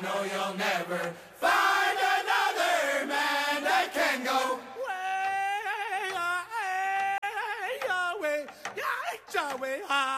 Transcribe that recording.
know you'll never find another man that can go way, Yahweh, Yahweh, Yahweh.